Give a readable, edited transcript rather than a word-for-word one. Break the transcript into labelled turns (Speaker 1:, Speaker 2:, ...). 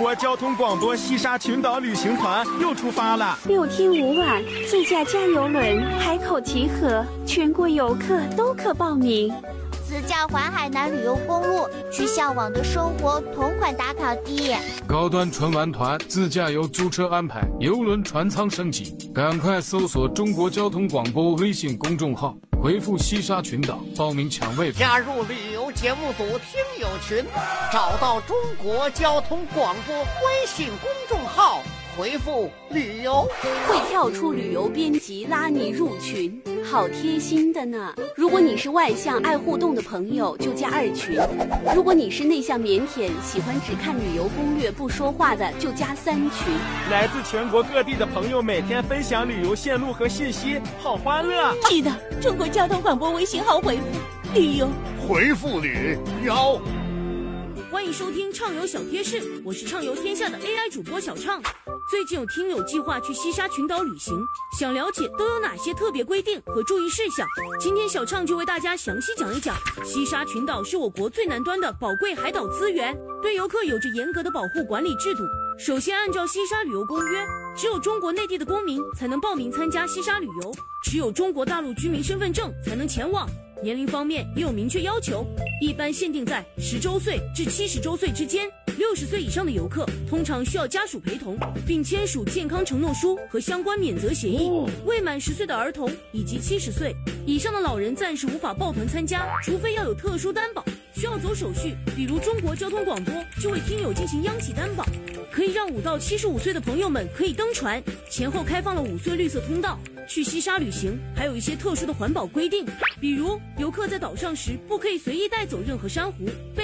Speaker 1: 国交通广播西沙群岛旅行团又出发了
Speaker 2: ，6天5晚，自驾加油轮，海口集合，全国游客都可报名。
Speaker 3: 自驾环海南旅游公路，去向往的生活同款打卡地。
Speaker 4: 高端纯玩团自驾游租车安排，邮轮船舱升级，赶快搜索中国交通广播微信公众号，回复西沙群岛报名抢位。
Speaker 5: 加入旅游节目组听友群，找到中国交通广播微信公众号，回复旅游，
Speaker 2: 会跳出旅游编辑拉你入群，好贴心的呢。如果你是外向爱互动的朋友，就加2群；如果你是内向腼腆喜欢只看旅游攻略不说话的，就加3群。
Speaker 1: 来自全国各地的朋友每天分享旅游线路和信息，好欢乐。
Speaker 6: 记得中国交通广播微信号回复旅游，
Speaker 5: 回复旅游。
Speaker 7: 欢迎收听畅游小贴士，我是畅游天下的 AI 主播小畅。最近有听友计划去西沙群岛旅行，想了解都有哪些特别规定和注意事项，今天小畅就为大家详细讲一讲。西沙群岛是我国最南端的宝贵海岛资源，对游客有着严格的保护管理制度。首先，按照西沙旅游公约，只有中国内地的公民才能报名参加西沙旅游，只有中国大陆居民身份证才能前往。年龄方面也有明确要求，一般限定在10周岁至70周岁之间。60岁以上的游客通常需要家属陪同，并签署健康承诺书和相关免责协议。未满10岁的儿童以及70岁以上的老人暂时无法抱团参加，除非要有特殊担保，需要走手续，比如中国交通广播就为听友进行央企担保，可以让5到75岁的朋友们可以登船。前后开放了5岁绿色通道。去西沙旅行还有一些特殊的环保规定，比如游客在岛上时不可以随意带走任何珊瑚。